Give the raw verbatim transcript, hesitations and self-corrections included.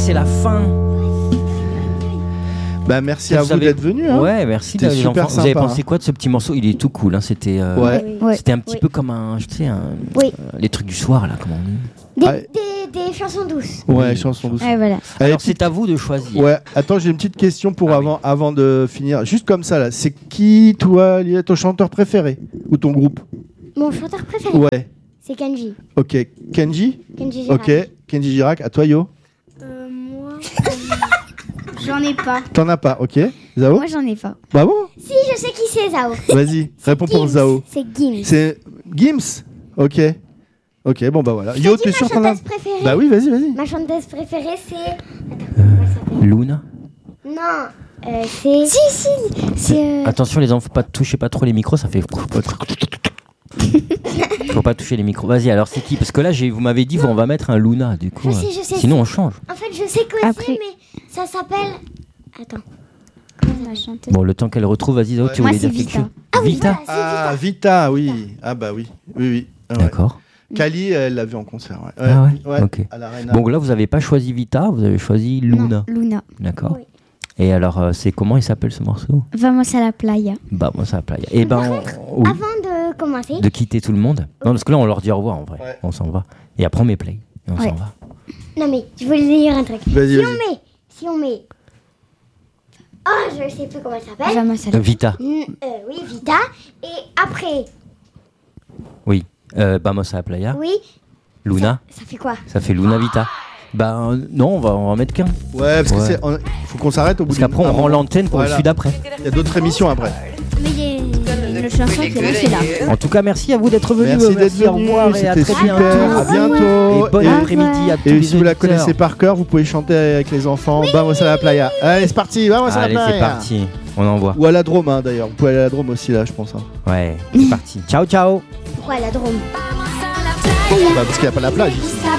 c'est la fin. Bah merci Vous à vous avez- d'être venus. Hein. Ouais, merci C'était les super enfants. Vous avez sympa, pensé hein. quoi de ce petit morceau? Il est tout cool, hein. C'était, euh, Ouais. Ouais. c'était un petit Oui. peu comme un, je sais, un, Oui. euh, les trucs du soir là, comment on dit. Des, Ah. des, des chansons douces. Ouais, Oui. chanson douce. Ouais, voilà. Allez, Alors c'est à vous de choisir. Ouais, attends, j'ai une petite question pour Ah avant, avant de finir. Juste comme ça, là. C'est qui, toi, Lila, ton chanteur préféré? Ou ton groupe? Mon chanteur préféré, Ouais. c'est Kenji. Ok. Kenji? Kenji Girac. Ok. Kenji Girac. À toi, Yo? Euh, moi, euh, j'en ai pas. T'en as pas, ok. Zao? Moi, j'en ai pas. Bah bon? Si, je sais qui c'est, Zao. Vas-y, réponds pour Gims. Zao. C'est Gims. C'est Gims? Ok. Ok, bon bah voilà. Yo, t'es sûr Ma t'en as? chanteuse préférée. Bah oui, vas-y, vas-y. Ma chanteuse préférée, c'est... Attends, comment elle s'appelle? Luna. Non, euh, c'est... Si, si, c'est... euh, Attention les enfants, pas touchez pas trop les micros, ça fait. Faut pas toucher les micros. Vas-y, alors c'est qui? Parce que là, j'ai, vous m'avez dit, on va mettre un Luna, du coup. Je sais, euh, je sais, Sinon, on change. En fait, je sais que Après- c'est, mais ça s'appelle... Attends. Comment la chanteuse? Bon, le temps qu'elle retrouve, vas-y, Zao, Ouais. tu Moi, voulais c'est dire quelque Vita. chose? Ah oui, Vita. voilà, c'est Ah, Vita, oui. Ah bah oui. Oui, oui. Ah ouais. D'accord. Kali, elle l'a vu en concert. Ouais. Ah ouais Ok. À l'Arena. Bon, là, vous avez pas choisi Vita, vous avez choisi Luna. Non, Luna. D'accord. Oui. Et alors, euh, c'est comment il s'appelle ce morceau? Vamos a la playa. Bah, moi, ça playa. Et ben, on- oui, Avant de commencer, de quitter tout le monde. Non, parce que là, on leur dit au revoir en vrai. Ouais. On s'en va. Et après, on met play. Et on Ouais. s'en va. non mais je voulais dire un truc. Vas-y, Si vas-y. on met, si on met, oh je sais plus comment elle s'appelle. Vamos a la Euh, Vita. Mm, euh, oui Vita. Et après, Oui. Euh, Vamos a la playa. oui, Luna. ça fait quoi? Ça fait Luna Vita. Bah, euh, non, on va, on va mettre qu'un. Ouais, parce Ouais. que c'est. on- faut qu'on s'arrête au bout Parce qu'après, on d'un rend moment. l'antenne pour Voilà. le celui d'après. Il y a d'autres émissions après. Mais il y a une chanson qui est lancée là. En tout cas, merci à vous d'être venus. Merci Euh, d'être au venus. revoir et à C'était très super. bientôt. À bientôt. Et bon Et- après-midi à tous Et les si vous la auditeurs. connaissez par cœur, vous pouvez chanter avec les enfants. Vamos à la playa. Allez, c'est parti. Vamos à la Allez, playa. c'est parti. On envoie. Ou à la Drôme, hein, d'ailleurs. Vous pouvez aller à la Drôme aussi, là, je pense. Hein. Ouais, c'est parti. Ciao, ciao. Pourquoi la Drôme? Bah, parce qu'il n'y a pas la plage ici.